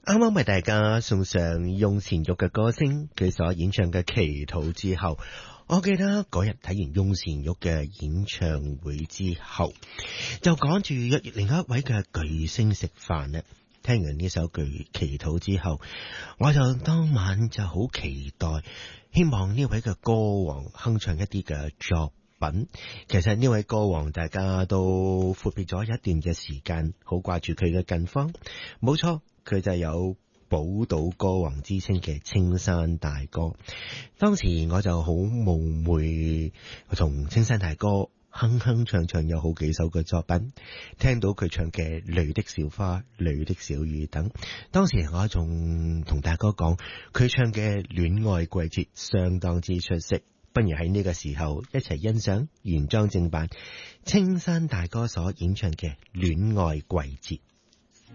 啱啱為大家送上用善玉嘅歌聲，佢所演唱嘅祈禱之後，我記得嗰日睇完用善玉嘅演唱會之後，就趕住約另一位嘅巨星食飯咧。聽完呢首祈禱之後，我就當晚就好期待，希望呢位嘅歌王哼唱一啲嘅作品。其實呢位歌王大家都闊別咗一段嘅時間，好掛住佢嘅近況。冇錯，佢就有寶島歌王之稱嘅青山大哥。當時我就好冒昧同青山大哥哼哼唱唱有好幾首嘅作品，聽到佢唱嘅《淚的小花》《淚的小雨》等。當時我仲同大哥講，佢唱嘅《戀愛季節》相當之出色，不如喺呢個時候一齊欣賞原裝正版青山大哥所演唱嘅《戀愛季節》。